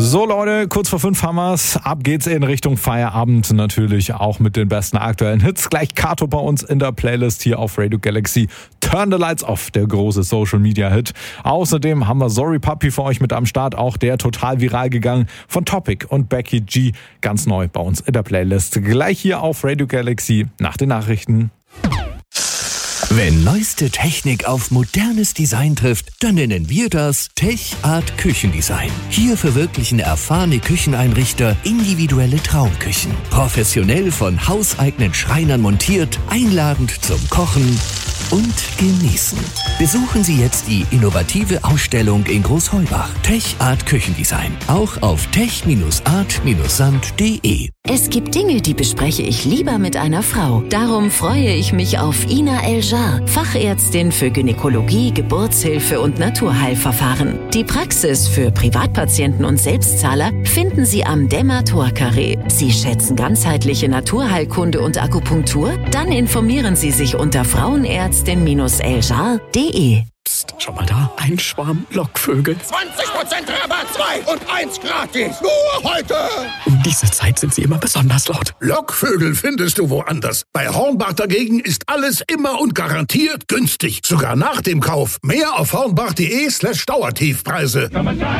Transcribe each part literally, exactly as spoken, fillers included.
So Leute, kurz vor fünf haben wir's. Ab geht's in Richtung Feierabend. Natürlich auch mit den besten aktuellen Hits. Gleich Kato bei uns in der Playlist hier auf Radio Galaxy. Turn the Lights Off, der große Social Media Hit. Außerdem haben wir Sorry Puppy für euch mit am Start. Auch der total viral gegangen von Topic und Becky G. Ganz neu bei uns in der Playlist. Gleich hier auf Radio Galaxy nach den Nachrichten. Wenn neueste Technik auf modernes Design trifft, dann nennen wir das Tech Art Küchendesign. Hier verwirklichen erfahrene Kücheneinrichter individuelle Traumküchen. Professionell von hauseigenen Schreinern montiert, einladend zum Kochen und Genießen. Besuchen Sie jetzt die innovative Ausstellung in Großheubach. Tech Art Küchendesign. Auch auf tech art sand punkt de. Es gibt Dinge, die bespreche ich lieber mit einer Frau. Darum freue ich mich auf Ina El-Jar, Fachärztin für Gynäkologie, Geburtshilfe und Naturheilverfahren. Die Praxis für Privatpatienten und Selbstzahler finden Sie am Demator-Carré. Sie schätzen ganzheitliche Naturheilkunde und Akupunktur? Dann informieren Sie sich unter frauenärztin eljar punkt de. Psst, schau mal da, ein Schwarm Lockvögel. zwanzig Prozent Rabatt, zwei und eins gratis. Nur heute. Um diese Zeit sind sie immer besonders laut. Lockvögel findest du woanders. Bei Hornbach dagegen ist alles immer und garantiert günstig. Sogar nach dem Kauf. Mehr auf hornbach.de slash Dauertiefpreise.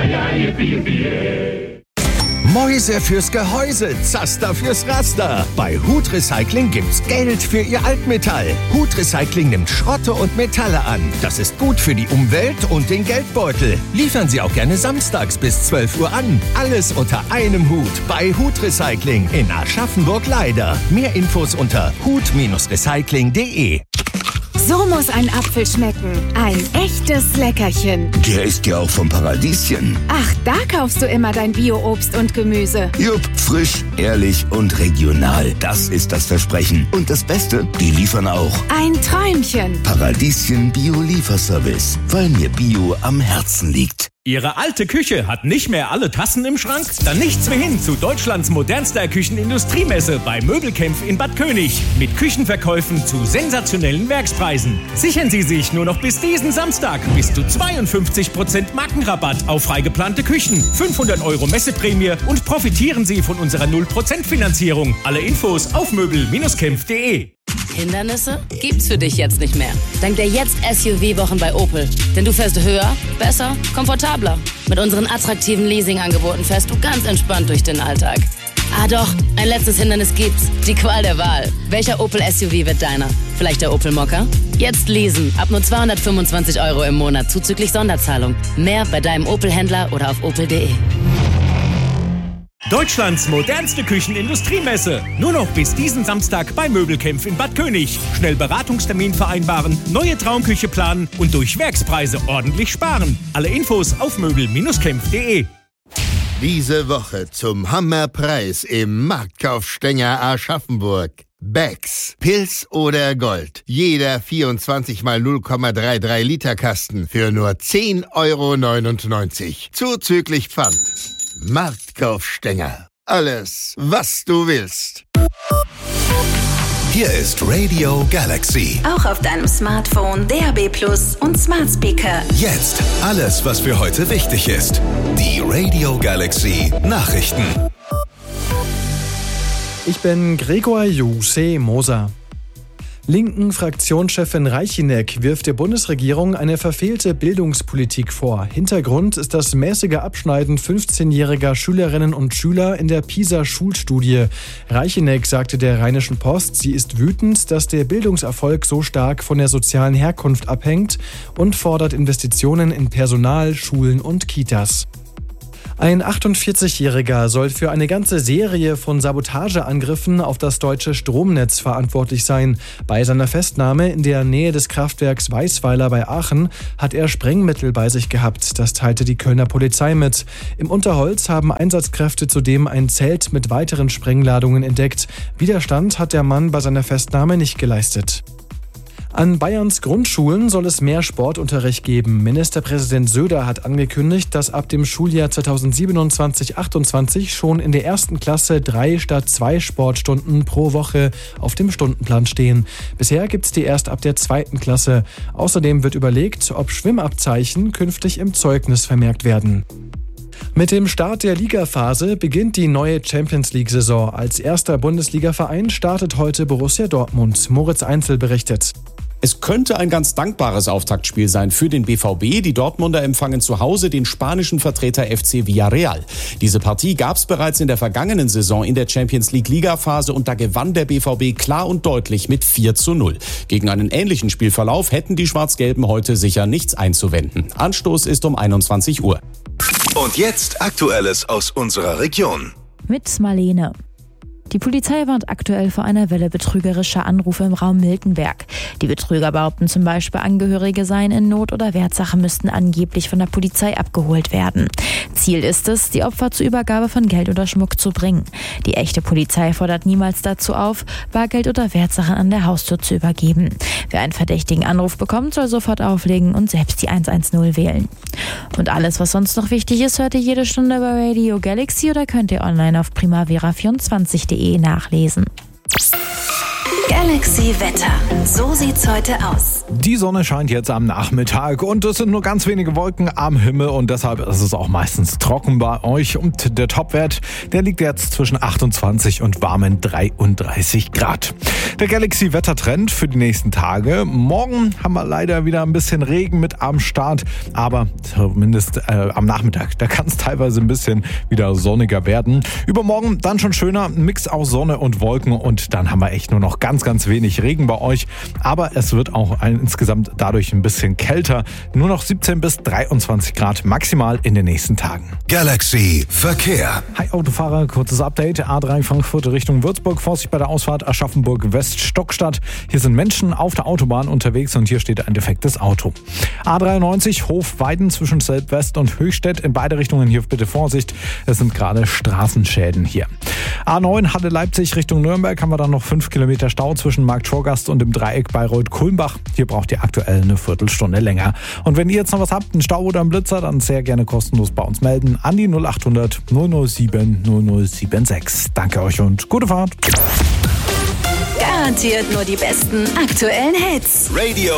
Mäuse fürs Gehäuse, Zaster fürs Raster. Bei Hut Recycling gibt's Geld für Ihr Altmetall. Hut Recycling nimmt Schrotte und Metalle an. Das ist gut für die Umwelt und den Geldbeutel. Liefern Sie auch gerne samstags bis zwölf Uhr an. Alles unter einem Hut bei Hut Recycling in Aschaffenburg-Leider. Mehr Infos unter hut recycling punkt de. So muss ein Apfel schmecken. Ein echtes Leckerchen. Der ist ja auch vom Paradieschen. Ach, da kaufst du immer dein Bio-Obst und Gemüse. Jupp, frisch, ehrlich und regional. Das ist das Versprechen. Und das Beste, die liefern auch. Ein Träumchen. Paradieschen Bio-Lieferservice. Weil mir Bio am Herzen liegt. Ihre alte Küche hat nicht mehr alle Tassen im Schrank? Dann nichts mehr hin zu Deutschlands modernster Küchenindustriemesse bei Möbelkämpf in Bad König. Mit Küchenverkäufen zu sensationellen Werkspreisen. Sichern Sie sich nur noch bis diesen Samstag bis zu zweiundfünfzig Prozent Markenrabatt auf freigeplante Küchen, fünfhundert Euro Messeprämie und profitieren Sie von unserer null Prozent Finanzierung. Alle Infos auf möbel kämpf punkt de. Hindernisse gibt's für dich jetzt nicht mehr. Dank der Jetzt-S U V-Wochen bei Opel. Denn du fährst höher, besser, komfortabler. Mit unseren attraktiven Leasing-Angeboten fährst du ganz entspannt durch den Alltag. Ah doch, ein letztes Hindernis gibt's. Die Qual der Wahl. Welcher Opel S U V wird deiner? Vielleicht der Opel Mokka? Jetzt leasen. Ab nur zweihundertfünfundzwanzig Euro im Monat zuzüglich Sonderzahlung. Mehr bei deinem Opel-Händler oder auf opel punkt de. Deutschlands modernste Küchenindustriemesse. Nur noch bis diesen Samstag bei Möbelkämpf in Bad König. Schnell Beratungstermin vereinbaren, neue Traumküche planen und durch Werkspreise ordentlich sparen. Alle Infos auf möbel kämpf punkt de. Diese Woche zum Hammerpreis im Marktkaufstänger Aschaffenburg. Becks, Pils oder Gold. Jeder vierundzwanzig mal null Komma dreiunddreißig Liter Kasten für nur zehn Euro neunundneunzig. Zuzüglich Pfand. Marktkaufstänger. Alles, was du willst. Hier ist Radio Galaxy. Auch auf deinem Smartphone, D A B plus und Smart Speaker. Jetzt alles, was für heute wichtig ist. Die Radio Galaxy Nachrichten. Ich bin Gregor Juse Moser. Linken Fraktionschefin Reicheneck wirft der Bundesregierung eine verfehlte Bildungspolitik vor. Hintergrund ist das mäßige Abschneiden fünfzehnjähriger Schülerinnen und Schüler in der PISA-Schulstudie. Reicheneck sagte der Rheinischen Post, sie ist wütend, dass der Bildungserfolg so stark von der sozialen Herkunft abhängt und fordert Investitionen in Personal, Schulen und Kitas. Ein achtundvierzigjähriger soll für eine ganze Serie von Sabotageangriffen auf das deutsche Stromnetz verantwortlich sein. Bei seiner Festnahme in der Nähe des Kraftwerks Weißweiler bei Aachen hat er Sprengmittel bei sich gehabt. Das teilte die Kölner Polizei mit. Im Unterholz haben Einsatzkräfte zudem ein Zelt mit weiteren Sprengladungen entdeckt. Widerstand hat der Mann bei seiner Festnahme nicht geleistet. An Bayerns Grundschulen soll es mehr Sportunterricht geben. Ministerpräsident Söder hat angekündigt, dass ab dem Schuljahr zweitausendsiebenundzwanzig achtundzwanzig schon in der ersten Klasse drei statt zwei Sportstunden pro Woche auf dem Stundenplan stehen. Bisher gibt es die erst ab der zweiten Klasse. Außerdem wird überlegt, ob Schwimmabzeichen künftig im Zeugnis vermerkt werden. Mit dem Start der Ligaphase beginnt die neue Champions-League-Saison. Als erster Bundesliga-Verein startet heute Borussia Dortmund. Moritz Einzel berichtet. Es könnte ein ganz dankbares Auftaktspiel sein für den B V B. Die Dortmunder empfangen zu Hause den spanischen Vertreter F C Villarreal. Diese Partie gab es bereits in der vergangenen Saison in der Champions-League-Ligaphase und da gewann der B V B klar und deutlich mit vier zu null. Gegen einen ähnlichen Spielverlauf hätten die Schwarz-Gelben heute sicher nichts einzuwenden. Anstoß ist um einundzwanzig Uhr. Und jetzt Aktuelles aus unserer Region. Mit Marlene. Die Polizei warnt aktuell vor einer Welle betrügerischer Anrufe im Raum Miltenberg. Die Betrüger behaupten zum Beispiel, Angehörige seien in Not oder Wertsache müssten angeblich von der Polizei abgeholt werden. Ziel ist es, die Opfer zur Übergabe von Geld oder Schmuck zu bringen. Die echte Polizei fordert niemals dazu auf, Bargeld oder Wertsachen an der Haustür zu übergeben. Wer einen verdächtigen Anruf bekommt, soll sofort auflegen und selbst die eins eins null wählen. Und alles, was sonst noch wichtig ist, hört ihr jede Stunde bei Radio Galaxy oder könnt ihr online auf primavera vierundzwanzig punkt de nachlesen. Galaxy Wetter. So sieht's heute aus. Die Sonne scheint jetzt am Nachmittag und es sind nur ganz wenige Wolken am Himmel und deshalb ist es auch meistens trocken bei euch. Und der Topwert, der liegt jetzt zwischen achtundzwanzig und warmen dreiunddreißig Grad. Der Galaxy Wettertrend für die nächsten Tage. Morgen haben wir leider wieder ein bisschen Regen mit am Start, aber zumindest äh, am Nachmittag, da kann es teilweise ein bisschen wieder sonniger werden. Übermorgen dann schon schöner, ein Mix aus Sonne und Wolken und dann haben wir echt nur noch ganz, ganz wenig Regen bei euch. Aber es wird auch ein, insgesamt dadurch ein bisschen kälter. Nur noch siebzehn bis dreiundzwanzig Grad maximal in den nächsten Tagen. Galaxy Verkehr. Hi Autofahrer, kurzes Update. A drei Frankfurt Richtung Würzburg. Vorsicht bei der Ausfahrt Aschaffenburg West Stockstadt. Hier sind Menschen auf der Autobahn unterwegs und hier steht ein defektes Auto. A dreiundneunzig Hofweiden zwischen Selb West und Höchstädt. In beide Richtungen hier bitte Vorsicht. Es sind gerade Straßenschäden hier. A neun Halle Leipzig Richtung Nürnberg haben wir dann noch fünf Kilometer Stau zwischen Markt-Schorgast und dem Dreieck Bayreuth-Kulmbach. Hier braucht ihr aktuell eine Viertelstunde länger. Und wenn ihr jetzt noch was habt, einen Stau oder einen Blitzer, dann sehr gerne kostenlos bei uns melden an die null achthundert null null sieben null null sieben sechs. Danke euch und gute Fahrt. Garantiert nur die besten aktuellen Hits. Radio